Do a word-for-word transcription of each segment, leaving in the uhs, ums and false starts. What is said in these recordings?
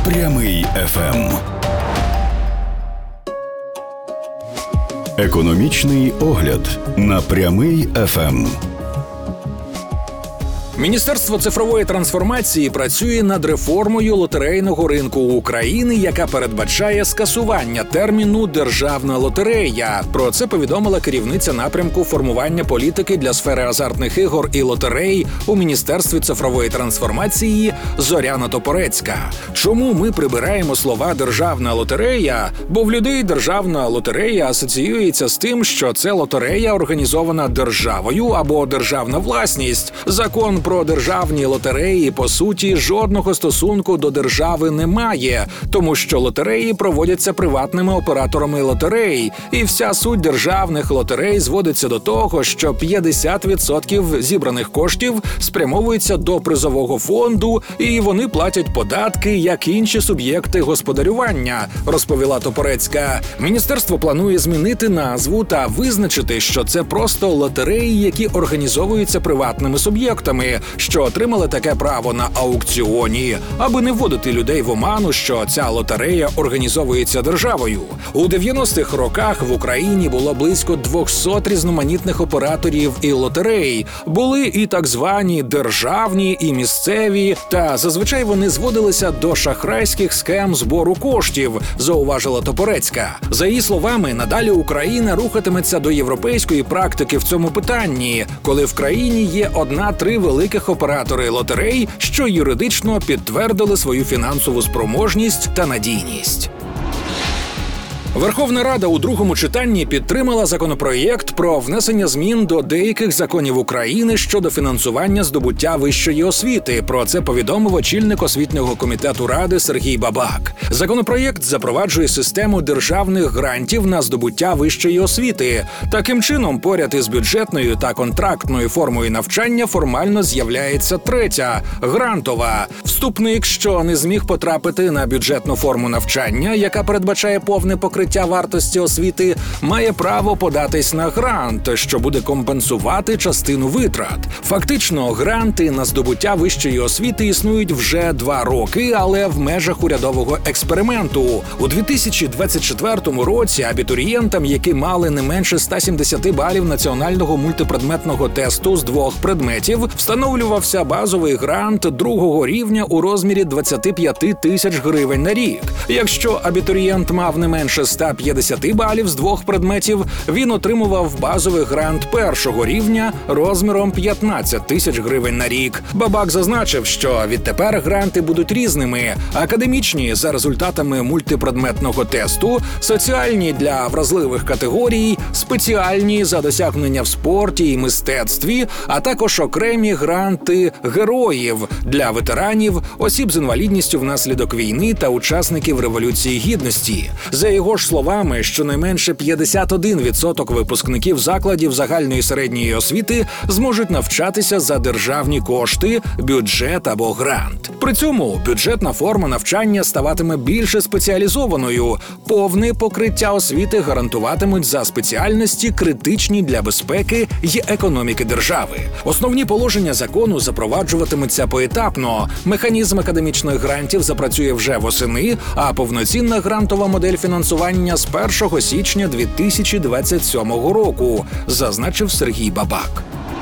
Прямий еф ем. Економічний огляд на Прямий еф ем. Міністерство цифрової трансформації працює над реформою лотерейного ринку України, яка передбачає скасування терміну «державна лотерея». Про це повідомила керівниця напрямку формування політики для сфери азартних ігор і лотерей у Міністерстві цифрової трансформації Зоряна Топорецька. Чому ми прибираємо слова «державна лотерея»? Бо в людей державна лотерея асоціюється з тим, що це лотерея організована державою або державна власність. Закон про державні лотереї, по суті, жодного стосунку до держави не має, тому що лотереї проводяться приватними операторами лотерей, і вся суть державних лотерей зводиться до того, що п'ятдесят відсотків зібраних коштів спрямовуються до призового фонду, і вони платять податки, як інші суб'єкти господарювання, розповіла Топорецька. Міністерство планує змінити назву та визначити, що це просто лотереї, які організовуються приватними суб'єктами, що отримали таке право на аукціоні, аби не вводити людей в оману, що ця лотерея організовується державою. У дев'яностих роках в Україні було близько двісті різноманітних операторів і лотерей. Були і так звані державні, і місцеві, та зазвичай вони зводилися до шахрайських схем збору коштів, зауважила Топорецька. За її словами, надалі Україна рухатиметься до європейської практики в цьому питанні, коли в країні є одна-три великих оператори лотерей, що юридично підтвердили свою фінансову спроможність та надійність. Верховна Рада у другому читанні підтримала законопроєкт про внесення змін до деяких законів України щодо фінансування здобуття вищої освіти. Про це повідомив очільник освітнього комітету Ради Сергій Бабак. Законопроєкт запроваджує систему державних грантів на здобуття вищої освіти. Таким чином, поряд із бюджетною та контрактною формою навчання формально з'являється третя – грантова. Вступник, що не зміг потрапити на бюджетну форму навчання, яка передбачає повне покриття вартості освіти, має право податись на грант, що буде компенсувати частину витрат. Фактично, гранти на здобуття вищої освіти існують вже два роки, але в межах урядового експерименту. У дві тисячі двадцять четвертому році абітурієнтам, які мали не менше ста сімдесяти балів національного мультипредметного тесту з двох предметів, встановлювався базовий грант другого рівня у розмірі двадцять п'ять тисяч гривень на рік. Якщо абітурієнт мав не менше ста п'ятдесяти балів з двох предметів, він отримував базовий грант першого рівня розміром п'ятнадцять тисяч гривень на рік. Бабак зазначив, що відтепер гранти будуть різними: академічні за результатами мультипредметного тесту, соціальні для вразливих категорій, спеціальні за досягнення в спорті і мистецтві, а також окремі гранти героїв для ветеранів, осіб з інвалідністю внаслідок війни та учасників Революції Гідності. За його ж словами, щонайменше п'ятдесят один відсоток випускників закладів загальної середньої освіти зможуть навчатися за державні кошти, бюджет або грант. При цьому бюджетна форма навчання ставатиме більше спеціалізованою. Повне покриття освіти гарантуватимуть за спеціальності, критичні для безпеки й економіки держави. Основні положення закону запроваджуватимуться поетапно. Механізм академічних грантів запрацює вже восени, а повноцінна грантова модель фінансування з першого січня дві тисячі двадцять сьомого року, зазначив Сергій Бабак.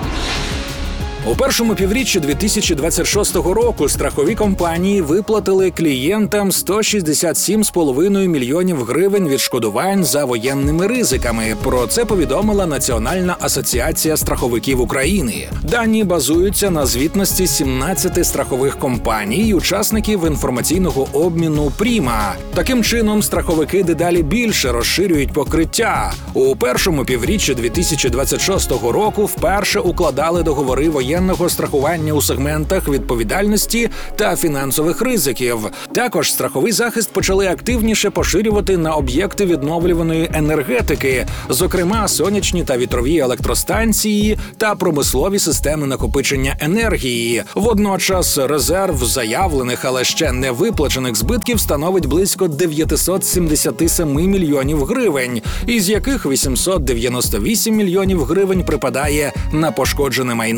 У першому півріччі дві тисячі двадцять шостого року страхові компанії виплатили клієнтам сто шістдесят сім з половиною мільйонів гривень відшкодувань за воєнними ризиками. Про це повідомила Національна асоціація страховиків України. Дані базуються на звітності сімнадцяти страхових компаній, учасників інформаційного обміну «Пріма». Таким чином, страховики дедалі більше розширюють покриття. У першому півріччі дві тисячі двадцять шостого року вперше укладали договори воєнних воєнного страхування у сегментах відповідальності та фінансових ризиків. Також страховий захист почали активніше поширювати на об'єкти відновлюваної енергетики, зокрема сонячні та вітрові електростанції та промислові системи накопичення енергії. Водночас резерв заявлених, але ще не виплачених збитків становить близько дев'ятсот сімдесят сім мільйонів гривень, із яких вісімсот дев'яносто вісім мільйонів гривень припадає на пошкоджене майно.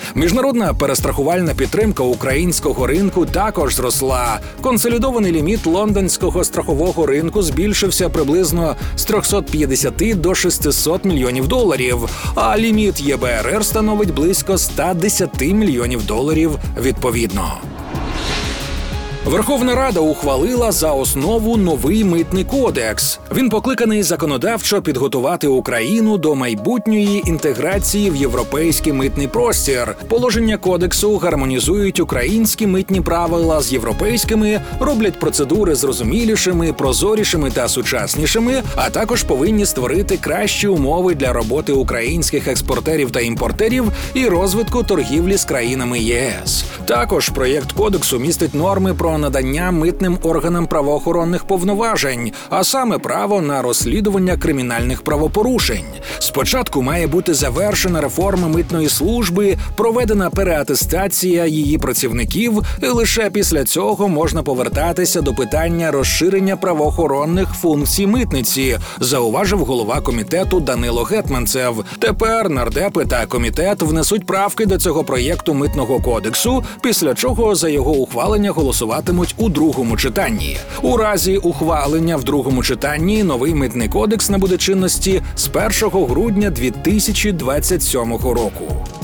Міжнародна перестрахувальна підтримка українського ринку також зросла. Консолідований ліміт лондонського страхового ринку збільшився приблизно з трьохсот п'ятдесяти до шестисот мільйонів доларів, а ліміт Є Бе Ер Ер становить близько ста десяти мільйонів доларів відповідно. Верховна Рада ухвалила за основу новий митний кодекс. Він покликаний законодавчо підготувати Україну до майбутньої інтеграції в європейський митний простір. Положення кодексу гармонізують українські митні правила з європейськими, роблять процедури зрозумілішими, прозорішими та сучаснішими, а також повинні створити кращі умови для роботи українських експортерів та імпортерів і розвитку торгівлі з країнами Є Е С. Також проєкт кодексу містить норми про надання митним органам правоохоронних повноважень, а саме право на розслідування кримінальних правопорушень. Спочатку має бути завершена реформа митної служби, проведена переатестація її працівників, і лише після цього можна повертатися до питання розширення правоохоронних функцій митниці, зауважив голова комітету Данило Гетманцев. Тепер нардепи та комітет внесуть правки до цього проєкту митного кодексу, після чого за його ухвалення голосуватимуть у другому читанні. У разі ухвалення в другому читанні новий митний кодекс набуде чинності з першого грудня дві тисячі двадцять сьомого року.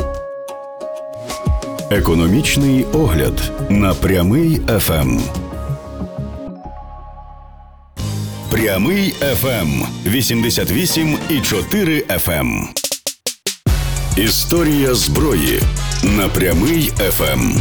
Економічний огляд на Прямий Еф Ем. Прямий Еф Ем вісімдесят вісім і чотири Еф Ем. Історія зброї на Прямий Еф Ем.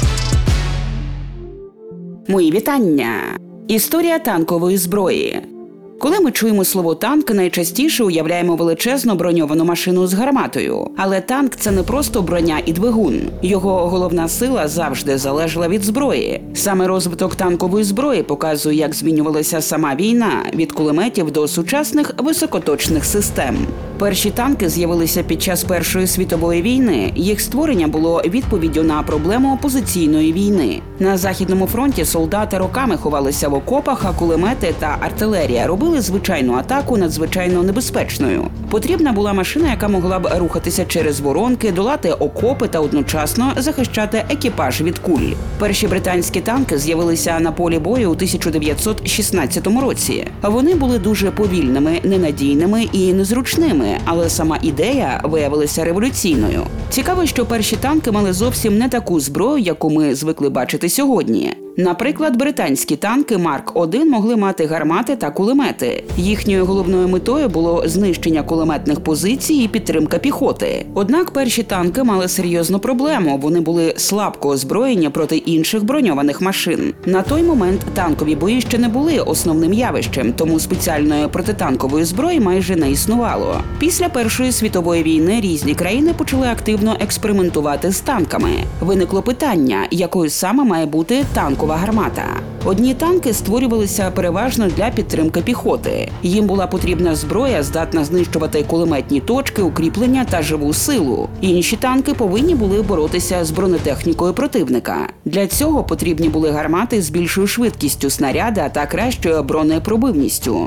Мої вітання! Історія танкової зброї. Коли ми чуємо слово «танк», найчастіше уявляємо величезну броньовану машину з гарматою. Але танк – це не просто броня і двигун. Його головна сила завжди залежала від зброї. Саме розвиток танкової зброї показує, як змінювалася сама війна – від кулеметів до сучасних високоточних систем. Перші танки з'явилися під час Першої світової війни. Їх створення було відповіддю на проблему опозиційної війни. На Західному фронті солдати роками ховалися в окопах, а кулемети та артилерія робили звичайну атаку надзвичайно небезпечною. Потрібна була машина, яка могла б рухатися через воронки, долати окопи та одночасно захищати екіпаж від куль. Перші британські танки з'явилися на полі бою у тисяча дев'ятсот шістнадцятому році. Вони були дуже повільними, ненадійними і незручними, але сама ідея виявилася революційною. Цікаво, що перші танки мали зовсім не таку зброю, яку ми звикли бачити сьогодні. Наприклад, британські танки Марк один могли мати гармати та кулемети. Їхньою головною метою було знищення кулеметних позицій і підтримка піхоти. Однак перші танки мали серйозну проблему – вони були слабко озброєні проти інших броньованих машин. На той момент танкові бої ще не були основним явищем, тому спеціальної протитанкової зброї майже не існувало. Після Першої світової війни різні країни почали активно експериментувати з танками. Виникло питання, якою саме має бути танкова гармата. Одні танки створювалися переважно для підтримки піхоти. Їм була потрібна зброя, здатна знищувати кулеметні точки, укріплення та живу силу. Інші танки повинні були боротися з бронетехнікою противника. Для цього потрібні були гармати з більшою швидкістю снаряда та кращою бронепробивністю.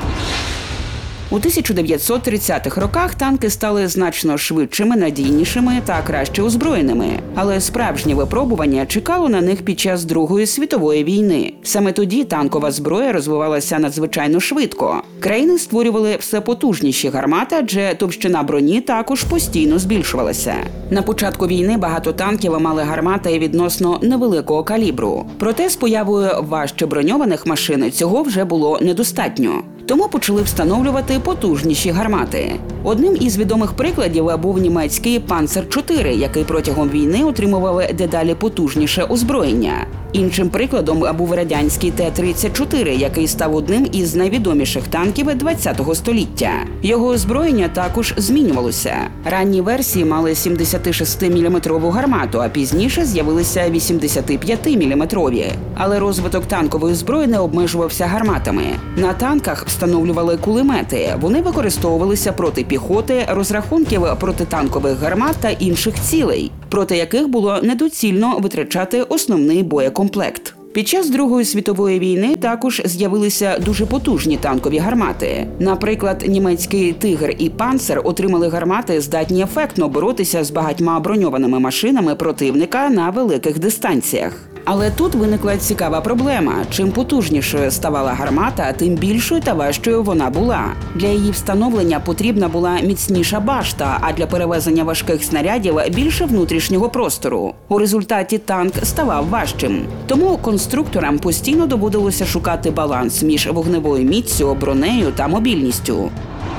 У тисяча дев'ятсот тридцятих роках танки стали значно швидшими, надійнішими та краще озброєними. Але справжнє випробування чекало на них під час Другої світової війни. Саме тоді танкова зброя розвивалася надзвичайно швидко. Країни створювали все потужніші гармати, адже товщина броні також постійно збільшувалася. На початку війни багато танків мали гармати відносно невеликого калібру. Проте з появою важче броньованих машин цього вже було недостатньо. Тому почали встановлювати потужніші гармати. Одним із відомих прикладів був німецький Панцер чотири, який протягом війни отримував дедалі потужніше озброєння. Іншим прикладом був радянський Т тридцять чотири, який став одним із найвідоміших танків ХХ століття. Його озброєння також змінювалося. Ранні версії мали сімдесятишестиміліметрову гармату, а пізніше з'явилися вісімдесятип'ятиміліметрові. Але розвиток танкової зброї не обмежувався гарматами. На танках встановлювали кулемети. Вони використовувалися проти піхоти, розрахунків протитанкових гармат та інших цілей, проти яких було недоцільно витрачати основний боєкомплект. Під час Другої світової війни також з'явилися дуже потужні танкові гармати. Наприклад, німецький «Тигр» і «Панцер» отримали гармати, здатні ефектно боротися з багатьма броньованими машинами противника на великих дистанціях. Але тут виникла цікава проблема. Чим потужнішою ставала гармата, тим більшою та важчою вона була. Для її встановлення потрібна була міцніша башта, а для перевезення важких снарядів – більше внутрішнього простору. У результаті танк ставав важчим. Тому конструкторам постійно доводилося шукати баланс між вогневою міццю, бронею та мобільністю.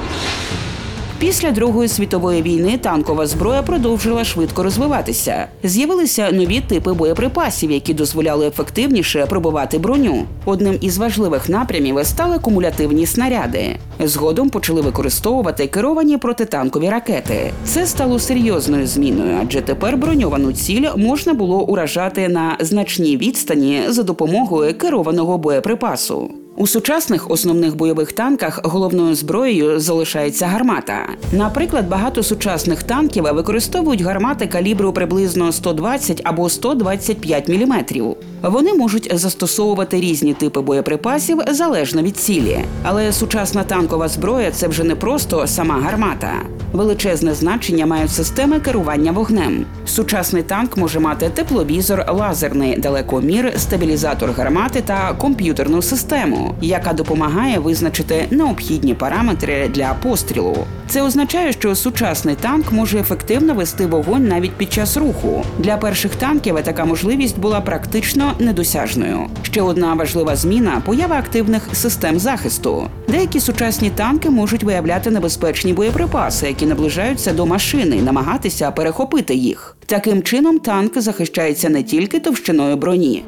Після Другої світової війни танкова зброя продовжила швидко розвиватися. З'явилися нові типи боєприпасів, які дозволяли ефективніше пробивати броню. Одним із важливих напрямів стали кумулятивні снаряди. Згодом почали використовувати керовані протитанкові ракети. Це стало серйозною зміною, адже тепер броньовану ціль можна було уражати на значній відстані за допомогою керованого боєприпасу. У сучасних основних бойових танках головною зброєю залишається гармата. Наприклад, багато сучасних танків використовують гармати калібру приблизно сто двадцять або сто двадцять п'ять міліметрів. Вони можуть застосовувати різні типи боєприпасів залежно від цілі. Але сучасна танкова зброя – це вже не просто сама гармата. Величезне значення мають системи керування вогнем. Сучасний танк може мати тепловізор, лазерний далекомір, стабілізатор гармати та комп'ютерну систему, яка допомагає визначити необхідні параметри для пострілу. Це означає, що сучасний танк може ефективно вести вогонь навіть під час руху. Для перших танків така можливість була практично недосяжною. Ще одна важлива зміна – поява активних систем захисту. Деякі сучасні танки можуть виявляти небезпечні боєприпаси, які наближаються до машини, і намагатися перехопити їх. Таким чином танк захищається не тільки товщиною броні.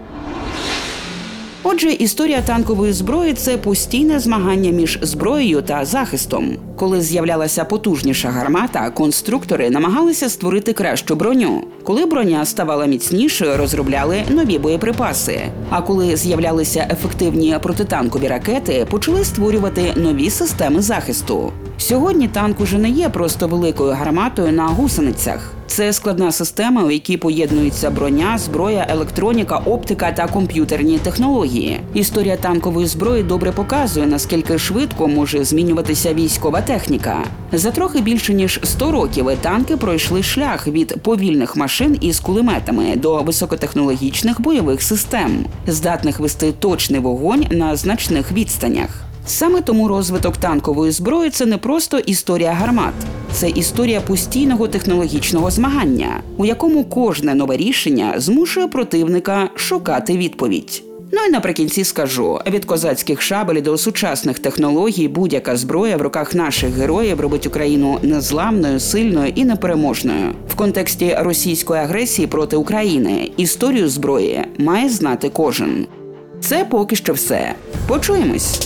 Отже, історія танкової зброї – це постійне змагання між зброєю та захистом. Коли з'являлася потужніша гармата, конструктори намагалися створити кращу броню. Коли броня ставала міцнішою, розробляли нові боєприпаси. А коли з'являлися ефективні протитанкові ракети, почали створювати нові системи захисту. Сьогодні танк уже не є просто великою гарматою на гусеницях. Це складна система, у якій поєднуються броня, зброя, електроніка, оптика та комп'ютерні технології. Історія танкової зброї добре показує, наскільки швидко може змінюватися військова техніка. За трохи більше ніж сто років танки пройшли шлях від повільних машин із кулеметами до високотехнологічних бойових систем, здатних вести точний вогонь на значних відстанях. Саме тому розвиток танкової зброї – це не просто історія гармат. Це історія постійного технологічного змагання, у якому кожне нове рішення змушує противника шукати відповідь. Ну і наприкінці скажу, від козацьких шабель до сучасних технологій будь-яка зброя в руках наших героїв робить Україну незламною, сильною і непереможною. В контексті російської агресії проти України історію зброї має знати кожен. Це поки що все. Почуємось!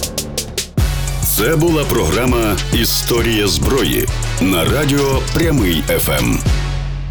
Це була програма «Історія зброї» на радіо Прямий еф ем.